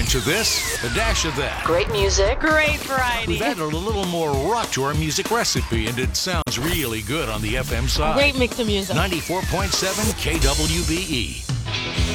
inch of this, a dash of that. Great music. Great variety. We've added a little more rock to our music recipe, and it sounds really good on the FM side. Great mix of music. 94.7 KWBE.